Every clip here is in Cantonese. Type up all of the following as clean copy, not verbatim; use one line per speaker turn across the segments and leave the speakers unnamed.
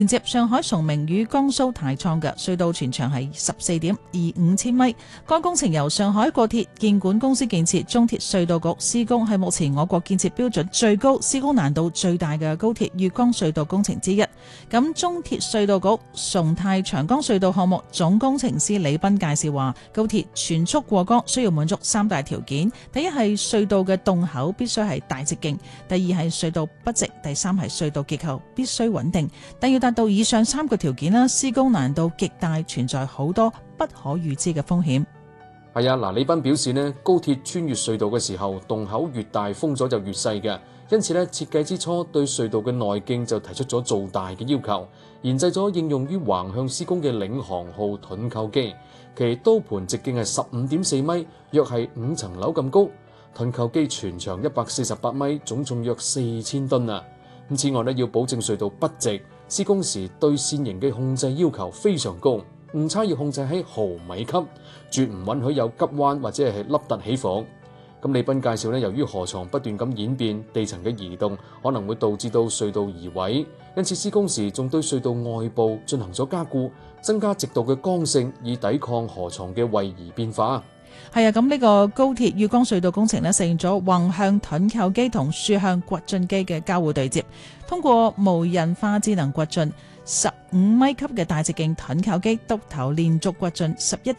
連接上海崇明與江蘇太倉嘅隧道全長係14.25千米。該工程由上海國鐵建管公司建設，中鐵隧道局施工，係目前我國建設標準最高、施工難度最大嘅高鐵粵江隧道工程之一。咁中鐵隧道局崇太長江隧道項目總工程師李斌介紹話，高鐵全速過江需要滿足3大條件：第一係隧道嘅洞口必須係大直徑，第二係隧道不直，第三係隧道結構必須穩定。但要達到以上3個條件啦，施工難度極大，存在好多不可預知嘅風險。
係啊，嗱，李斌表示呢，高鐵穿越隧道嘅時候，洞口越大，風阻就越細嘅，因此呢，設計之初對隧道嘅內徑就提出咗做大嘅要求，研製咗應用於橫向施工嘅領航號盾構機，其刀盤直徑係15.4米，約係5層樓咁高，盾構機全長148米，總重約4000噸啊！此外呢，要保證隧道不直，施工時對線型嘅控制要求非常高，誤差要控制喺毫米級，絕唔允許有急彎或者係凹凸起伏。咁李斌介紹呢，由於河床不斷咁演變，地層嘅移動可能會導致到隧道移位，因此施工時仲對隧道外部進行咗加固，增加直道嘅剛性，以抵抗河床嘅位移變化。
係啊，咁呢個高鐵粵江隧道工程呢，實現咗橫向盾構機同豎向掘進機嘅交互對接，通過無人化智能掘進15米級嘅大直徑盾構機督頭連續掘進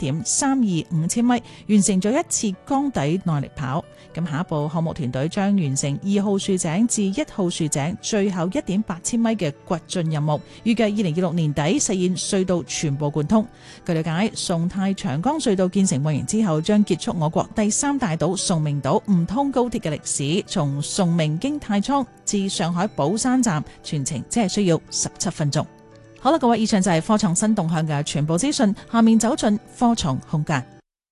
11.325千米，完成咗一次缸底耐力跑。咁下一步項目團隊將完成2號豎井至1號豎井最後1.8千米嘅掘進任務，預計2026年底實現隧道全部貫通。據了解，崇太長江隧道建成運營之後，將結束我國第3大島崇明島唔通高鐵嘅歷史，從崇明經太倉至上海寶山站，全程只係需要17分鐘。好啦，各位，以上就係科創新動向嘅全部資訊，下面走進科創空間。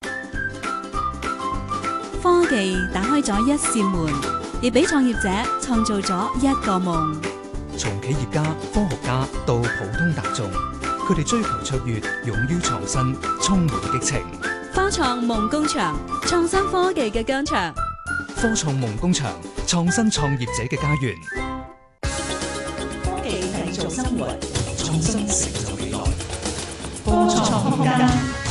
科技打開咗一扇門，亦俾創業者創造咗一個夢。
從企業家、科學家到普通大眾，佢哋追求卓越，勇於創新，充滿激情。
科創夢工場，創新科技嘅疆場。
科創夢工場，創新創業者嘅家園。
科技製造生活，
創新成就未來。
科創空間。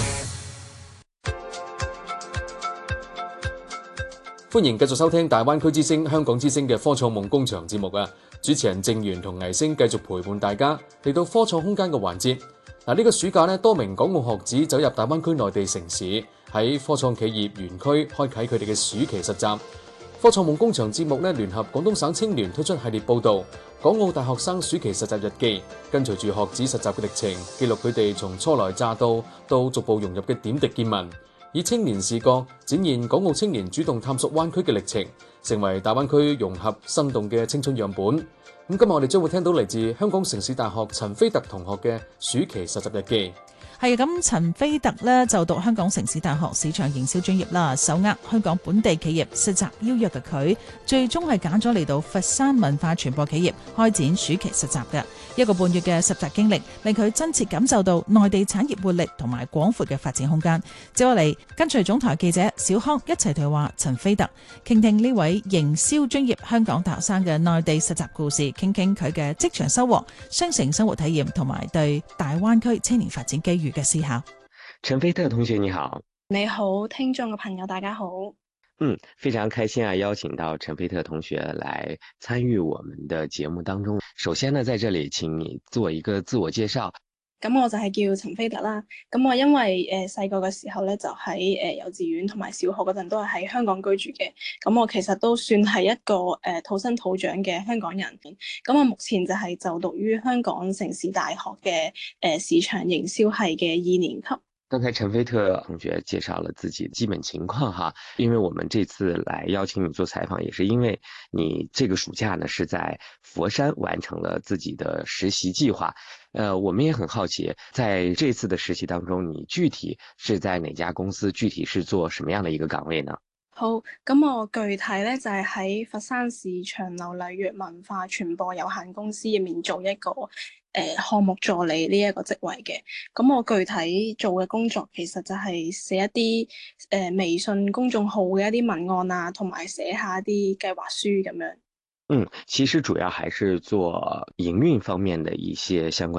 歡迎繼續收聽大灣區之聲、香港之聲嘅科創夢工場節目啊！主持人鄭源同倪星繼續陪伴大家嚟到科創空間嘅環節。嗱，呢個暑假呢，多名港澳學子走入大灣區內地城市，喺科創企業園區開啟佢哋嘅暑期實習。科創夢工場節目呢，聯合廣東省青聯推出系列報導《港澳大學生暑期實習日記》，跟隨住學子實習嘅歷程，記錄佢哋從初來乍到逐步融入嘅點滴見聞。以青年視角展現港澳青年主動探索灣區嘅歷程，成為大灣區融合生動嘅青春樣本。咁今日我哋將會聽到嚟自香港城市大學陳飛特同學嘅暑期實習日記。
係咁，陳飛特呢就讀香港城市大學市場營銷專業啦，手握香港本地企業實習邀約嘅佢，最終係揀咗嚟到佛山文化傳播企業開展暑期實習嘅1個半月嘅實習經歷，令佢真切感受到內地產業活力同埋廣闊嘅發展空間。接落嚟，跟隨總台記者小康一齊對話陳飛特，傾聽呢位營銷專業香港大學生嘅內地實習故事，傾傾佢嘅職場收穫、雙城生活體驗同埋對大灣區青年發展機遇嘅思考。
陳飛特同學你好。
你好，聽眾嘅朋友大家好。
非常開心啊，邀請到陳飛特同學來參與我們的節目當中。首先呢，在這裡請你做一個自我介紹。
咁我就係叫陳飛特啦。咁我因為細個嘅時候咧，就喺幼稚園同埋小學嗰陣都係喺香港居住嘅。咁我其實都算係一個土生土長嘅香港人。咁我目前就係就讀於香港城市大學嘅市場營銷系嘅2年級。
剛才陳飛特同學介紹了自己基本情況哈，因為我們這次來邀請你做採訪，也是因為你這個暑假呢是在佛山完成了自己的實習計劃。我們也很好奇，在這次的實習當中，你具體是在哪家公司，具體是做什麼樣的一個崗位呢？
好，咁我具體咧就係喺佛山市長流麗粵文化傳播有限公司入面做一個項目助理呢一個職位嘅。咁我具體做嘅工作其實就係寫一啲微信公眾號嘅一啲文案啊，同埋寫下一啲計劃書咁樣。
其实主要还是做营运方面的一些相关